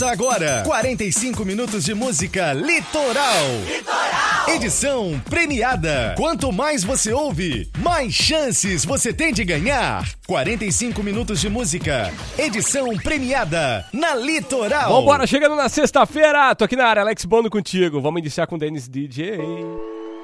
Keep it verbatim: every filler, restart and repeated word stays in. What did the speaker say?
Agora, quarenta e cinco minutos de música Litoral. Litoral. Edição premiada. Quanto mais você ouve, mais chances você tem de ganhar. quarenta e cinco minutos de música. Edição premiada na Litoral. Vambora, chegando na sexta-feira. Tô aqui na área, Alex Bono contigo. Vamos iniciar com o Dennis D J.